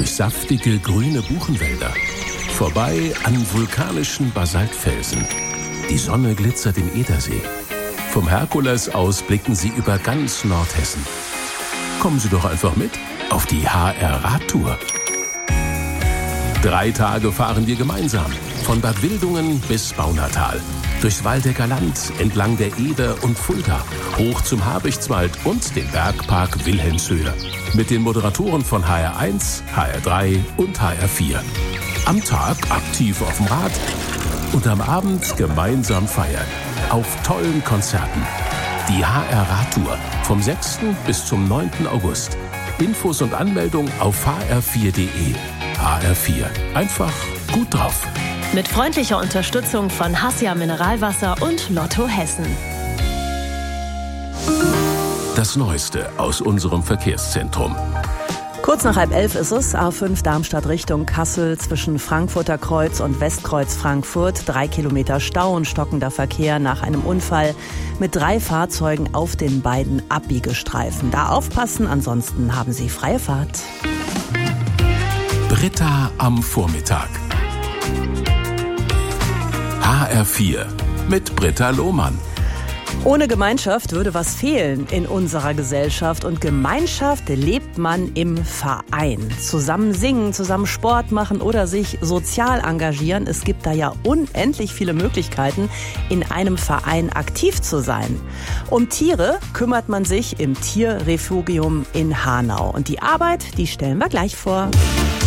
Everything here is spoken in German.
durch saftige grüne Buchenwälder, vorbei an vulkanischen Basaltfelsen. Die Sonne glitzert im Edersee. Vom Herkules aus blicken Sie über ganz Nordhessen. Kommen Sie doch einfach mit auf die HR-Radtour. 3 Tage fahren wir gemeinsam, von Bad Wildungen bis Baunatal. Durchs Waldecker Land, entlang der Eder und Fulda, hoch zum Habichtswald und den Bergpark Wilhelmshöhe. Mit den Moderatoren von HR1, HR3 und HR4. Am Tag aktiv auf dem Rad und am Abend gemeinsam feiern. Auf tollen Konzerten. Die HR-Radtour vom 6. bis zum 9. August. Infos und Anmeldung auf hr4.de. HR4. Einfach gut drauf. Mit freundlicher Unterstützung von Hassia Mineralwasser und Lotto Hessen. Das Neueste aus unserem Verkehrszentrum. Kurz nach 10:30 ist es, A5 Darmstadt Richtung Kassel zwischen Frankfurter Kreuz und Westkreuz Frankfurt. 3 Kilometer Stau und stockender Verkehr nach einem Unfall mit 3 Fahrzeugen auf den beiden Abbiegestreifen. Da aufpassen, ansonsten haben Sie freie Fahrt. Britta am Vormittag. HR4 mit Britta Lohmann. Ohne Gemeinschaft würde was fehlen in unserer Gesellschaft. Und Gemeinschaft lebt man im Verein. Zusammen singen, zusammen Sport machen oder sich sozial engagieren. Es gibt da ja unendlich viele Möglichkeiten, in einem Verein aktiv zu sein. Um Tiere kümmert man sich im Tierrefugium in Hanau. Und die Arbeit, die stellen wir gleich vor.